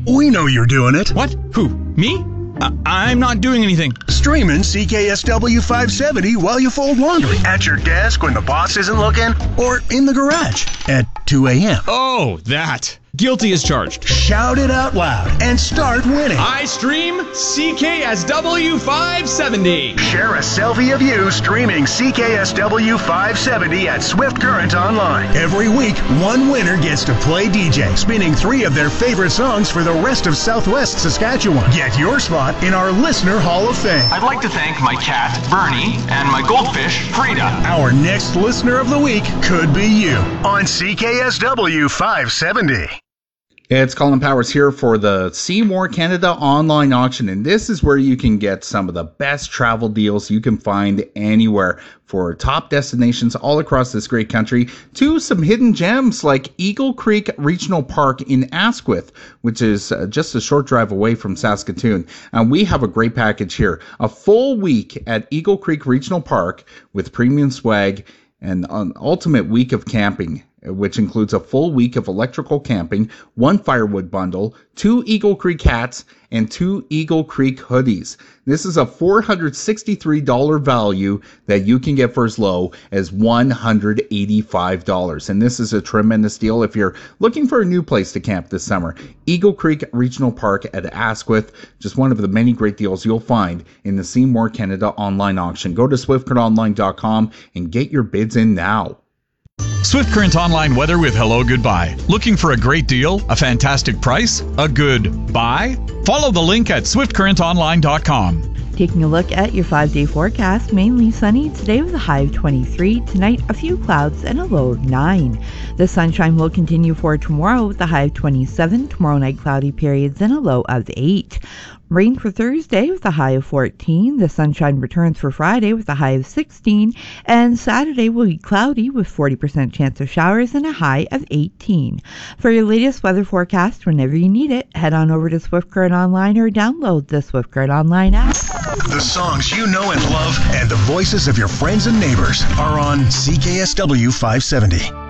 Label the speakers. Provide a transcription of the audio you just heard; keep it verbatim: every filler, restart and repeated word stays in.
Speaker 1: We know you're doing it.
Speaker 2: What? Who? Me? Uh, I'm not doing anything.
Speaker 1: Streaming C K S W five seventy while you fold laundry. At your desk when the boss isn't looking. Or in the garage at two a.m.
Speaker 2: Oh, that. Guilty as charged.
Speaker 1: Shout it out loud and start winning.
Speaker 2: I stream C K S W five seventy.
Speaker 1: Share a selfie of you streaming C K S W five seventy at Swift Current Online. Every week, one winner gets to play D J, spinning three of their favorite songs for the rest of Southwest Saskatchewan. Get your spot in our Listener Hall of Fame.
Speaker 3: I'd like to thank my cat, Bernie, and my goldfish, Frida.
Speaker 1: Our next Listener of the Week could be you on C K S W five seventy.
Speaker 4: It's Colin Powers here for the Seymour Canada online auction, and this is where you can get some of the best travel deals you can find anywhere for top destinations all across this great country to some hidden gems like Eagle Creek Regional Park in Asquith, which is uh, just a short drive away from Saskatoon. And we have a great package here. A full week at Eagle Creek Regional Park with premium swag and an ultimate week of camping, which includes a full week of electrical camping, one firewood bundle, two Eagle Creek hats, and two Eagle Creek hoodies. This is a four hundred sixty-three dollars value that you can get for as low as one hundred eighty-five dollars. And this is a tremendous deal if you're looking for a new place to camp this summer. Eagle Creek Regional Park at Asquith, just one of the many great deals you'll find in the Seymour Canada online auction. Go to swift current online dot com and get your bids in now.
Speaker 5: Swift Current Online weather with Hello Goodbye. Looking for a great deal, a fantastic price, a good buy? Follow the link at swift current online dot com.
Speaker 6: Taking a look at your five-day forecast, mainly sunny today with a high of twenty-three. Tonight, a few clouds and a low of nine. The sunshine will continue for tomorrow with a high of twenty-seven. Tomorrow night, cloudy periods and a low of eight. Rain for Thursday with a high of fourteen. The sunshine returns for Friday with a high of sixteen. And Saturday will be cloudy with forty percent chance of showers and a high of eighteen. For your latest weather forecast, whenever you need it, head on over to Swift Current Online or download the Swift Current Online app.
Speaker 1: The songs you know and love and the voices of your friends and neighbors are on C K S W five seventy.